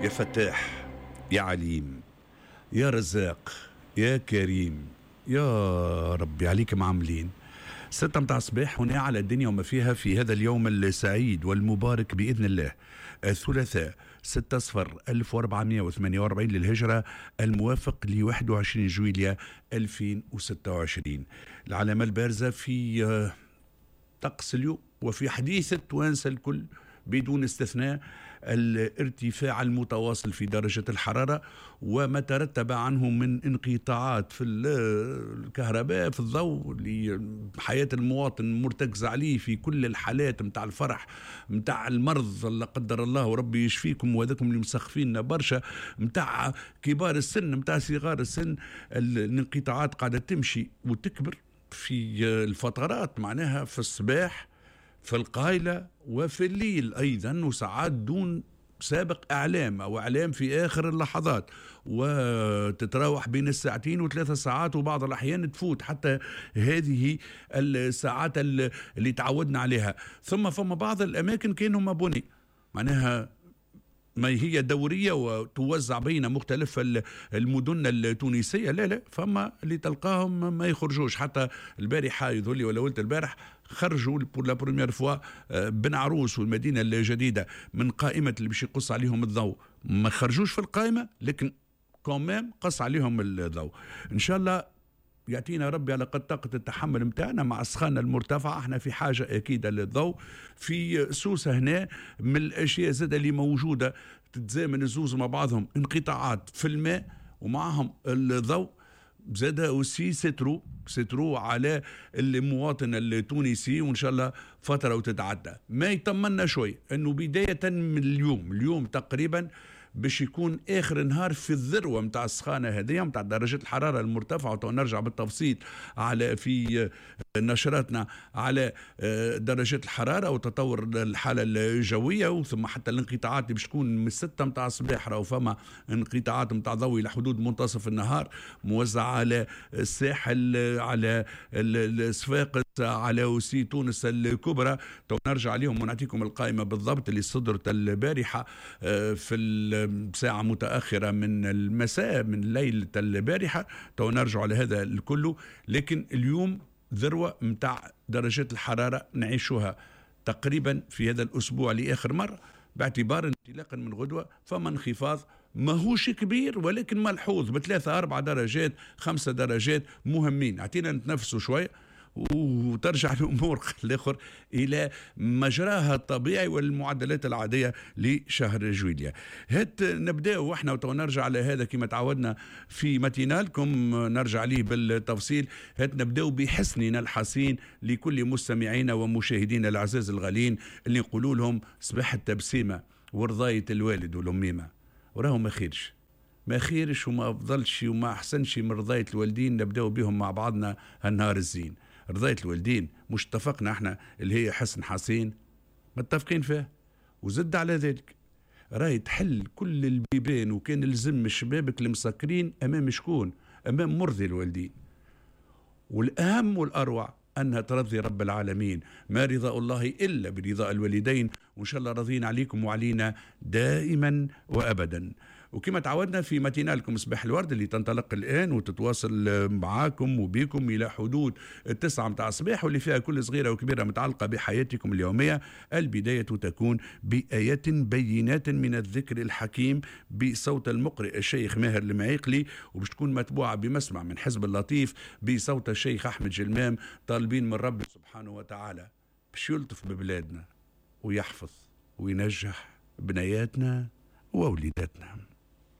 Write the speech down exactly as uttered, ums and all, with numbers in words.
يا فتاح، يا عليم، يا رزاق، يا كريم، يا ربي عليك معاملين. ستة متاع الصباح هنا على الدنيا وما فيها في هذا اليوم السعيد والمبارك بإذن الله، الثلاثاء ستة صفر ألف وأربعمائة وثمانية وأربعين للهجرة، الموافق ل واحد وعشرين جويلية ألفين وستة وعشرين. العلامة البارزة في طقس اليوم وفي حديث التوانسة الكل بدون استثناء الارتفاع المتواصل في درجة الحرارة وما ترتب عنه من انقطاعات في الكهرباء، في الضوء، لحياة المواطن مرتكز عليه في كل الحالات متاع الفرح، متاع المرض لا قدر الله وربي يشفيكم وهذاكم اللي مسخفين برشا، متاع كبار السن، متاع صغار السن. الانقطاعات قاعدة تمشي وتكبر في الفترات، معناها في الصباح، في القايلة، وفي الليل أيضا، وساعات دون سابق إعلام أو إعلام في آخر اللحظات، وتتراوح بين الساعتين وثلاثة ساعات، وبعض الأحيان تفوت حتى هذه الساعات اللي تعودنا عليها. ثم فما بعض الأماكن كانوا مبني، معناها ما هي دورية وتوزع بين مختلف المدن التونسية. لا لا فما اللي تلقاهم ما يخرجوش. حتى البارحة يظهر لي ولا قلت البارح خرجوا بور لا بروميير فوا بن عروس والمدينة الجديدة من قائمة اللي باش يقص عليهم الضوء. ما خرجوش في القائمة لكن كومام قص عليهم الضوء. إن شاء الله يعطينا ربي على قد طاقة التحمل متاعنا مع السخانة المرتفعة. احنا في حاجة أكيدة للضوء. في سوسة هنا من الأشياء زادة اللي موجودة تتزامن الزوز مع بعضهم، انقطاعات في الماء ومعهم الضوء. زادة أوسي سترو سترو على المواطن التونسي، وإن شاء الله فترة وتتعدى. ما يطمنا شوي أنه بداية من اليوم اليوم تقريبا باش يكون اخر نهار في الذروه متاع السخانه هذه متاع درجه الحراره المرتفعه، ونرجع بالتفصيل على في نشراتنا على درجه الحراره وتطور الحاله الجويه، وثم حتى الانقطاعات اللي باش تكون من الستة متاع الصباح. راهو فما انقطاعات متاع ضوء الى حدود منتصف النهار موزعه على الساحل، على الصفاقس، على وسي تونس الكبرى. تو نرجع عليهم ونعطيكم القائمه بالضبط اللي صدرت البارحه في ساعة متأخرة من المساء من ليلة البارحة. تو نرجع على هذا الكل. لكن اليوم ذروة متاع درجات الحرارة نعيشها تقريبا في هذا الأسبوع لآخر مرة، باعتبار انطلاقا من غدوة فما انخفاض ماهوش كبير ولكن ملحوظ بثلاثة أربع درجات خمسة درجات مهمين. اعطينا نتنفسوا شوية وترجع الأمور الآخر إلى مجراها الطبيعي والمعدلات العادية لشهر جويلية. هات نبدأ وإحنا ونرجع على هذا كما تعودنا في ماتينالكم، نرجع ليه بالتفصيل. هات نبدأ بحسننا الحسين لكل مستمعينا ومشاهدينا الأعزاز الغالين اللي نقولوا لهم صباح التبسيمة ورضاية الوالد والأميمة. وراهم ما خيرش ما خيرش وما أفضلش وما أحسنش من رضاية الوالدين. نبدأ بهم مع بعضنا هالنهار الزين. رضاية الوالدين مش اتفقنا احنا اللي هي حسن حسين، متفقين فيها. وزد على ذلك راهي تحل كل البيبان، وكان لزم شبابك المسكرين امام شكون؟ امام مرضي الوالدين. والاهم والاروع انها ترضي رب العالمين. ما رضاء الله الا برضاء الوالدين، وان شاء الله راضين عليكم وعلينا دائما وابدا. وكما تعودنا في ماتينالكم صباح الورد اللي تنطلق الآن وتتواصل معاكم وبيكم إلى حدود التسعة متاع الصباح، واللي فيها كل صغيرة وكبيرة متعلقة بحياتكم اليومية. البداية تكون بآيات بينات من الذكر الحكيم بصوت المقرئ الشيخ ماهر المعيقلي، وباش تكون متبوعة بمسمع من حزب اللطيف بصوت الشيخ أحمد جلمام، طالبين من رب سبحانه وتعالى باش يلطف ببلادنا ويحفظ وينجح بنياتنا ووليداتنا.